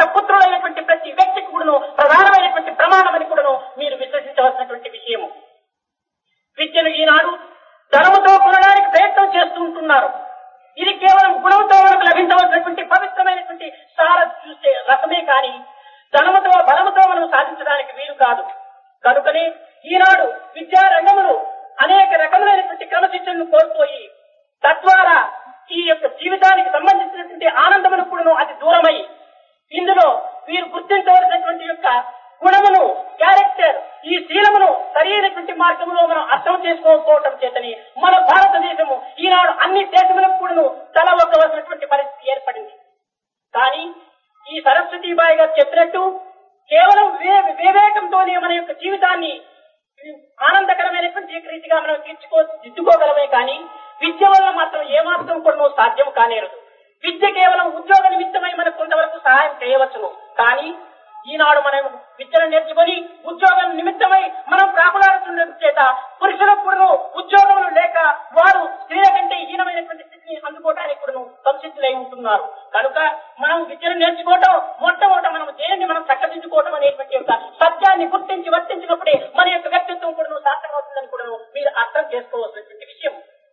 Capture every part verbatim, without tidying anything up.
పుత్రుడైనటువంటి ప్రతి వ్యక్తికి కూడాను ప్రధానమైనటువంటి ప్రమాణమని కూడాను మీరు విశ్వసించవలసినటువంటి విషయము. విద్యను ఈనాడు ధనముతో కొనడానికి ప్రయత్నం చేస్తూ ఉంటున్నారు. ఇది కేవలం గుణంతో మనకు లభించవలసినటువంటి పవిత్రమైనటువంటి సార చూసే రసమే కానీ ధనముతో బలముతో మనం సాధించడానికి వీలు కాదు. కనుకనే ఈనాడు విద్యా రంగములు అనేక రకములైనటువంటి క్రమశిక్షణను కోల్పోయి తద్వారా ఈ యొక్క జీవితానికి సంబంధించినటువంటి ఆనందమును కూడాను అతి దూరమై ఇందులో వీరు గుర్తించవలసినటువంటి యొక్క గుణమును, క్యారెక్టర్, ఈ శీలమును సరైనటువంటి మార్గంలో మనం అర్థం చేసుకోకపోవటం చేతని మన భారతదేశము ఈనాడు అన్ని దేశములకు కూడాను తల ఒక్కవలసినటువంటి పరిస్థితి ఏర్పడింది. కానీ ఈ సరస్వతీబాయి గారు చెప్పినట్టు కేవలం వివేకంతోనే మన యొక్క జీవితాన్ని ఆనందకరమైనటువంటి రీతిగా మనం తీర్చుకో దిద్దుకోగలమే కానీ విద్య వల్ల మాత్రం ఏమాత్రం కూడా సాధ్యం కానేరదు. విద్య కేవలం ఉద్యోగ నిమిత్తమై మనకు కొంతవరకు సహాయం చేయవచ్చును. కానీ ఈనాడు మనం విద్యను నేర్చుకొని ఉద్యోగం నిమిత్తమై మనం ప్రాకులాడుతున్న చేత పురుషులకు కూడా ఉద్యోగములు లేక వారు స్త్రీల కంటే హీనమైనటువంటి స్థితిని అందుకోవడానికి కూడా సంసిద్ధులై ఉంటున్నారు. కనుక మనం విద్యను నేర్చుకోవటం మొట్టమొదట మనం దేన్ని మనం చక్కదిద్దుకోవటం అనేటువంటి యొక్క సత్యాన్ని గుర్తించి వర్తించినప్పుడే మన యొక్క వ్యక్తిత్వం కూడా సార్థకమవుతుందని కూడా మీరు అర్థం చేసుకోవాల్సినటువంటి విషయం.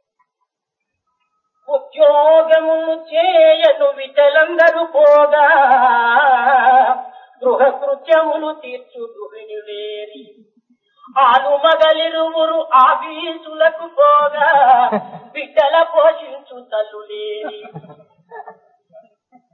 ఉద్యోగము చేయను విద్యలందరూ పోగా గృహ కృత్యములు తీర్చు గృహిణి లేరి ఆలు మగలిరువురు ఆఫీసులకు పోగా బిడ్డల పోషించు తల్లు లేరి